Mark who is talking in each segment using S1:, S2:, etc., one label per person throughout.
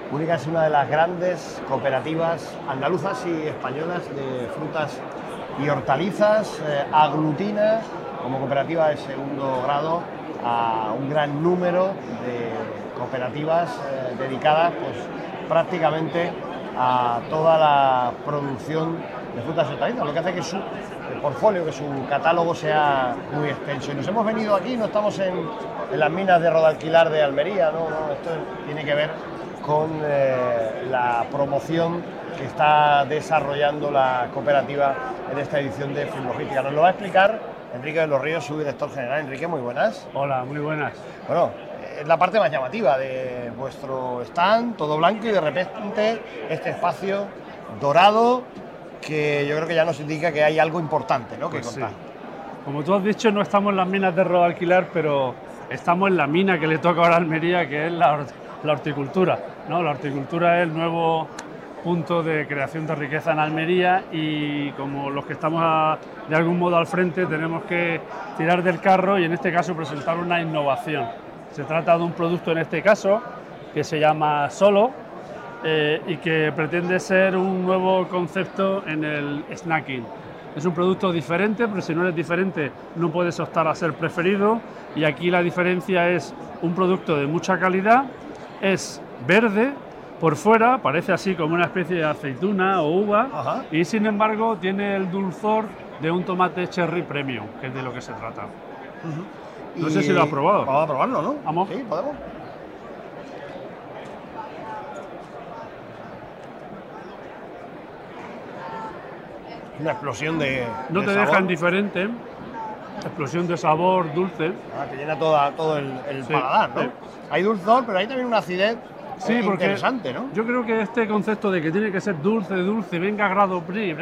S1: Única es una de las grandes cooperativas andaluzas y españolas de frutas y hortalizas. Aglutina como cooperativa de segundo grado a un gran número de cooperativas dedicadas pues, prácticamente a toda la producción de frutas y hortalizas, lo que hace que su portfolio, que su catálogo sea muy extenso. Y nos hemos venido aquí, no estamos en las minas de Rodalquilar de Almería, no, esto tiene que ver con la promoción que está desarrollando la cooperativa en esta edición de Frutlogística. Nos lo va a explicar Enrique de los Ríos, su director general. Enrique, muy buenas.
S2: Hola, muy buenas.
S1: Bueno, es la parte más llamativa de vuestro stand, todo blanco y de repente este espacio dorado que yo creo que ya nos indica que hay algo importante, ¿no?, que contar.
S2: Sí. Como tú has dicho, no estamos en las minas de Rodalquilar, pero estamos en la mina que le toca ahora a Almería, que es la horticultura, ¿no? La horticultura es el nuevo punto de creación de riqueza en Almería y como los que estamos de algún modo al frente tenemos que tirar del carro y en este caso presentar una innovación. Se trata de un producto en este caso que se llama Solo y que pretende ser un nuevo concepto en el snacking. Es un producto diferente, pero si no eres diferente no puedes optar a ser preferido y aquí la diferencia es un producto de mucha calidad, es verde por fuera, parece así como una especie de aceituna o uva. Ajá. Y sin embargo tiene el dulzor de un tomate cherry premium, que es de lo que se trata. No sé si lo has probado.
S1: Vamos a probarlo, ¿no?
S2: Vamos.
S1: Sí, podemos. Una explosión de
S2: No te
S1: sabor.
S2: deja indiferente, explosión de sabor, dulce.
S1: Que llena todo el
S2: Sí,
S1: paladar, ¿no?
S2: sí.
S1: Hay dulzor, pero hay también una acidez
S2: Sí, porque
S1: interesante, ¿no?
S2: yo creo que este concepto de que tiene que ser dulce, venga a grado Brie,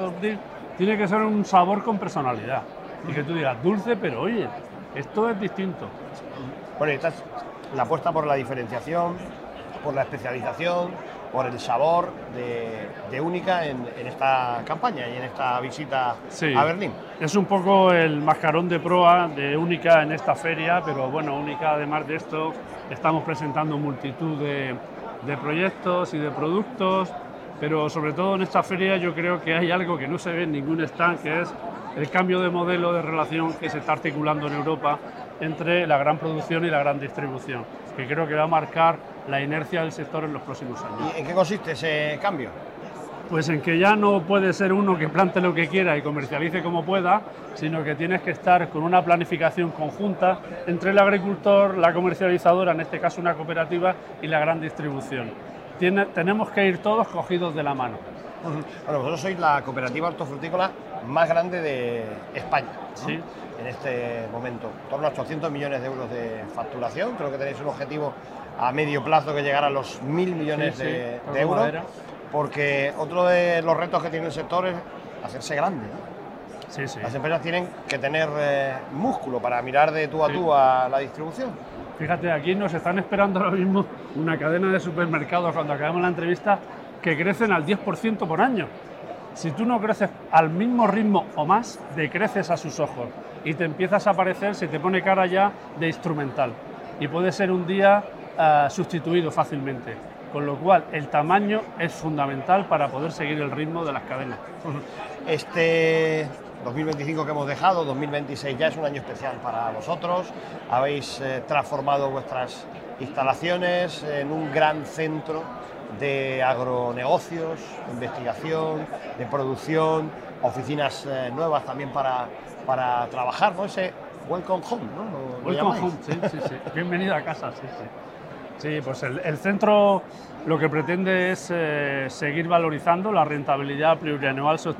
S2: tiene que ser un sabor con personalidad. Y que tú digas dulce, pero oye, esto es distinto.
S1: Bueno, y esta es la apuesta por la diferenciación, por la especialización, por el sabor de Única en esta campaña y en esta visita a Berlín.
S2: Es un poco el mascarón de proa de Única en esta feria, pero bueno, Única además de esto estamos presentando multitud de proyectos y de productos, pero sobre todo en esta feria yo creo que hay algo que no se ve en ningún stand, que es el cambio de modelo de relación que se está articulando en Europa entre la gran producción y la gran distribución, que creo que va a marcar la inercia del sector en los próximos años.
S1: ¿Y en qué consiste ese cambio?
S2: Pues en que ya no puede ser uno que plante lo que quiera y comercialice como pueda, sino que tienes que estar con una planificación conjunta entre el agricultor, la comercializadora, en este caso una cooperativa, y la gran distribución. Tenemos que ir todos cogidos de la mano.
S1: Bueno, vosotros sois la cooperativa hortofrutícola más grande de España, ¿no?
S2: Sí.
S1: En este momento, en torno a 800 millones de euros de facturación. Creo que tenéis un objetivo a medio plazo que llegará a los 1.000 millones de euros. Porque otro de los retos que tiene el sector es hacerse grande, ¿no?
S2: Sí, sí.
S1: Las empresas tienen que tener músculo para mirar de tú a tú a la distribución.
S2: Fíjate, aquí nos están esperando ahora mismo una cadena de supermercados cuando acabemos la entrevista que crecen al 10% por año. Si tú no creces al mismo ritmo o más, decreces a sus ojos y te empiezas a parecer, se te pone cara ya de instrumental y puede ser un día sustituido fácilmente. Con lo cual, el tamaño es fundamental para poder seguir el ritmo de las cadenas.
S1: Este 2025 que hemos dejado, 2026 ya es un año especial para vosotros. Habéis transformado vuestras instalaciones en un gran centro de agronegocios, de investigación, de producción, oficinas nuevas también para trabajar, ¿no? Ese welcome home, ¿no?
S2: Welcome home, sí. Bienvenido a casa, sí. Sí, pues el centro lo que pretende es seguir valorizando la rentabilidad plurianual sostenible